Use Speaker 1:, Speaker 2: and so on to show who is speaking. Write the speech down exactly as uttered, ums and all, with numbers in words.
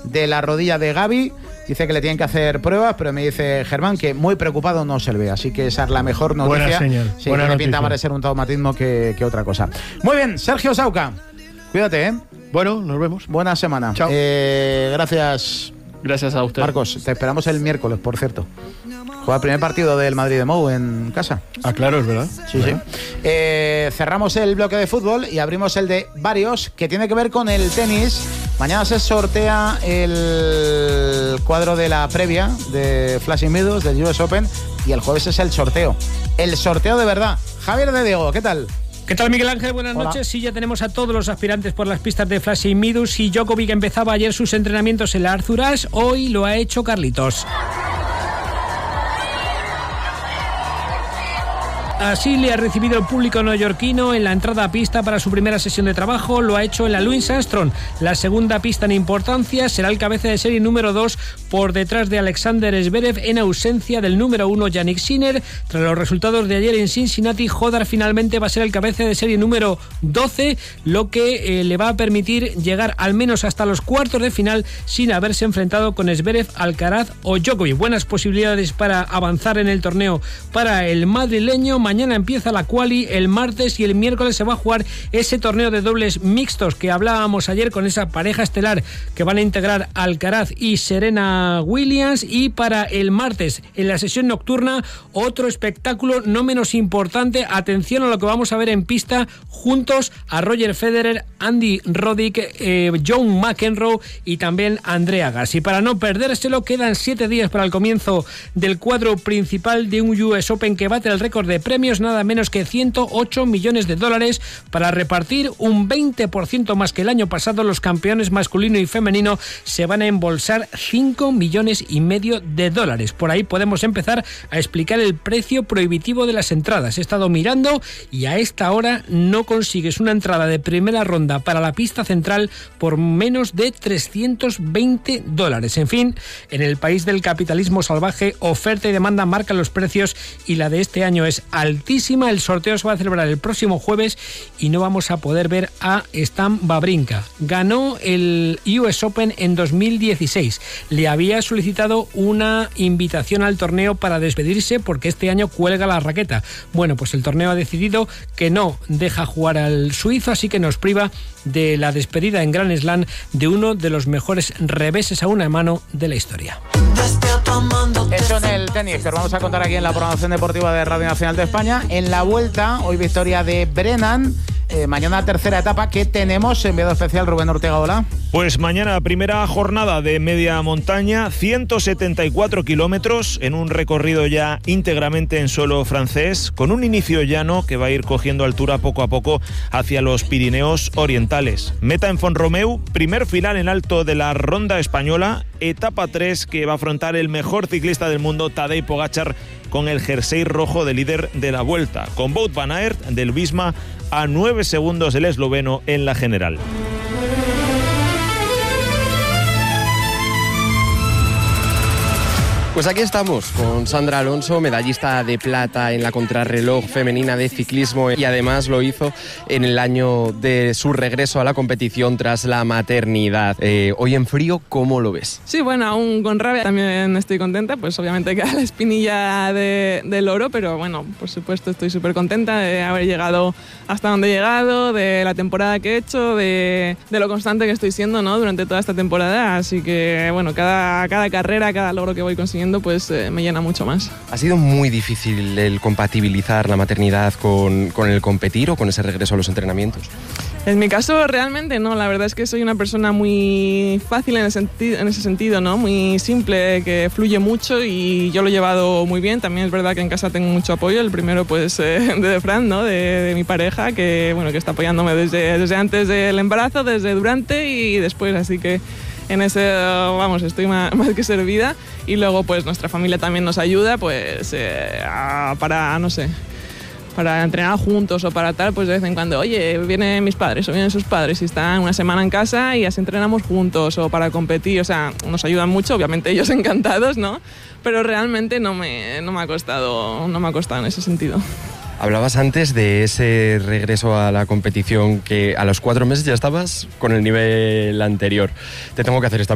Speaker 1: de la rodilla de Gavi. Dice que le tienen que hacer pruebas, pero me dice Germán que muy preocupado no se le ve. Así que esa es la mejor noticia.
Speaker 2: Buena señal.
Speaker 1: Sí,
Speaker 2: buena
Speaker 1: tiene
Speaker 2: noticia.
Speaker 1: pinta más de ser un traumatismo que, que otra cosa. Muy bien, Sergio Sauca. Cuídate, ¿eh?
Speaker 2: Bueno, nos vemos.
Speaker 1: Buena semana.
Speaker 2: Chao.
Speaker 1: Eh, gracias.
Speaker 3: Gracias a usted.
Speaker 1: Marcos, te esperamos el miércoles, por cierto. Juega el primer partido del Madrid de Mou en casa.
Speaker 2: Ah, claro, es verdad.
Speaker 1: Sí, sí. Eh, cerramos el bloque de fútbol y abrimos el de varios, que tiene que ver con el tenis. Mañana se sortea el cuadro de la previa de Flushing Meadows del U S Open y el jueves es el sorteo. El sorteo de verdad. Javier de Diego, ¿qué tal?
Speaker 4: ¿Qué tal, Miguel Ángel? Buenas
Speaker 1: Hola.
Speaker 4: noches. Sí, ya tenemos a todos los aspirantes por las pistas de Flushing Meadows y Djokovic empezaba ayer sus entrenamientos en la Arthur Ashe. Hoy lo ha hecho Carlitos. Así le ha recibido el público neoyorquino en la entrada a pista para su primera sesión de trabajo. Lo ha hecho en la Louis Armstrong. La segunda pista en importancia será el cabeza de serie número dos por detrás de Alexander Zverev en ausencia del número uno Jannik Sinner. Tras los resultados de ayer en Cincinnati, Hodar finalmente va a ser el cabeza de serie número doce, lo que eh, le va a permitir llegar al menos hasta los cuartos de final sin haberse enfrentado con Zverev, Alcaraz o Djokovic. Buenas posibilidades para avanzar en el torneo para el madrileño. Mañana empieza la quali, el martes y el miércoles se va a jugar ese torneo de dobles mixtos que hablábamos ayer con esa pareja estelar que van a integrar Alcaraz y Serena Williams. Y para el martes, en la sesión nocturna, otro espectáculo no menos importante. Atención a lo que vamos a ver en pista juntos a Roger Federer, Andy Roddick, eh, John McEnroe y también Andrea Agassi. Para no perdérselo, quedan siete días para el comienzo del cuadro principal de un U S Open que bate el récord de premios, nada menos que ciento ocho millones de dólares para repartir, un veinte por ciento más que el año pasado. Los campeones masculino y femenino se van a embolsar cinco millones y medio de dólares. Por ahí podemos empezar a explicar el precio prohibitivo de las entradas. He estado mirando y a esta hora no consigues una entrada de primera ronda para la pista central por menos de trescientos veinte dólares. En fin, en el país del capitalismo salvaje, oferta y demanda marcan los precios y la de este año es altísima. El sorteo se va a celebrar el próximo jueves y no vamos a poder ver a Stan Wawrinka. Ganó el U S Open en dos mil dieciséis. Le había solicitado una invitación al torneo para despedirse porque este año cuelga la raqueta. Bueno, pues el torneo ha decidido que no deja jugar al suizo, así que nos priva de la despedida en Grand Slam de uno de los mejores reveses a una mano de la historia.
Speaker 1: Eso en el tenis, que os vamos a contar aquí en la programación deportiva de Radio Nacional de España. En la vuelta, hoy victoria de Brennan. Eh, mañana tercera etapa que tenemos, enviado especial Rubén Ortega, hola.
Speaker 5: Pues mañana primera jornada de media montaña, ciento setenta y cuatro kilómetros en un recorrido ya íntegramente en suelo francés, con un inicio llano que va a ir cogiendo altura poco a poco hacia los Pirineos orientales. Meta en Font-Romeu, primer final en alto de la ronda española, etapa tres que va a afrontar el mejor ciclista del mundo, Tadej Pogačar, con el jersey rojo de líder de la Vuelta, con Wout van Aert del Visma a nueve segundos del esloveno en la general.
Speaker 6: Pues aquí estamos con Sandra Alonso, medallista de plata en la contrarreloj femenina de ciclismo, y además lo hizo en el año de su regreso a la competición tras la maternidad. Eh, hoy en frío, ¿cómo lo ves?
Speaker 7: Sí, bueno, aún con rabia también estoy contenta, pues obviamente queda la espinilla de, del oro, pero bueno, por supuesto estoy súper contenta de haber llegado hasta donde he llegado, de la temporada que he hecho, de, de lo constante que estoy siendo, ¿no?, durante toda esta temporada, así que bueno, cada, cada carrera, cada logro que voy consiguiendo pues eh, me llena mucho más.
Speaker 6: ¿Ha sido muy difícil el compatibilizar la maternidad con, con el competir o con ese regreso a los entrenamientos?
Speaker 7: En mi caso realmente no, la verdad es que soy una persona muy fácil en, el senti- en ese sentido, ¿no? Muy simple, que fluye mucho y yo lo he llevado muy bien. También es verdad que en casa tengo mucho apoyo, el primero pues eh, de Fran, ¿no?, de, de mi pareja, que bueno, que está apoyándome desde, desde antes del embarazo, desde durante y después, así que en ese, vamos, estoy más, más que servida. Y luego pues nuestra familia también nos ayuda pues eh, a, para, no sé, para entrenar juntos o para tal, pues de vez en cuando, oye, vienen mis padres o vienen sus padres y están una semana en casa y así entrenamos juntos, o para competir, o sea, nos ayudan mucho, obviamente ellos encantados, ¿no? Pero realmente no me, no me ha costado, no me ha costado en ese sentido.
Speaker 6: Hablabas antes de ese regreso a la competición, que a los cuatro meses ya estabas con el nivel anterior. Te tengo que hacer esta